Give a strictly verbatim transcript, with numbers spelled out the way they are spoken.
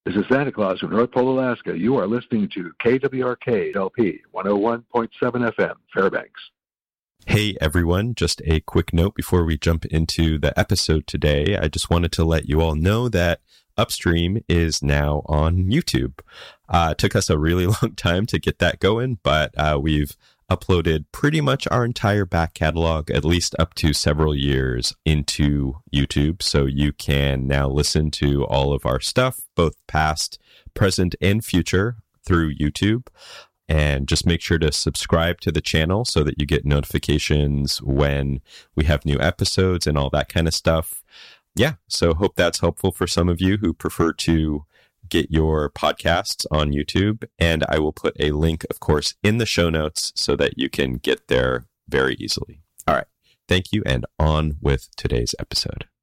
This is Santa Claus from North Pole, Alaska. You are listening to K W R K L P one oh one point seven F M, Fairbanks. Hey everyone, just a quick note before we jump into the episode today. I just wanted to let you all know that Upstream is now on YouTube. Uh, it took us a really long time to get that going, but uh, we've uploaded pretty much our entire back catalog, at least up to several years, into YouTube. So you can now listen to all of our stuff, both past, present, and future through YouTube. And just make sure to subscribe to the channel so that you get notifications when we have new episodes and all that kind of stuff. Yeah, so hope that's helpful for some of you who prefer to get your podcasts on YouTube. And I will put a link, of course, in the show notes so that you can get there very easily. All right, thank you, and on with today's episode.